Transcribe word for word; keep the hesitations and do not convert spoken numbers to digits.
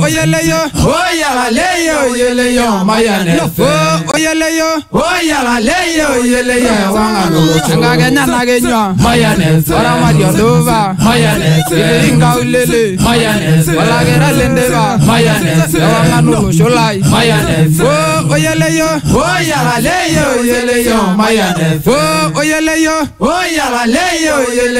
oyele yo, oyala leyo yele yo mayane. oh oyele yo, oyala leyo yele yo wangalo. nga kenya na kenya, mayane. ora madio dova, mayane. inga ulele, mayane. wala gera lendeva, mayane. wangano sholai, mayane. oh oyele yo, oyala leyo yele yo mayane. oh oyele yo, oyala leyo yele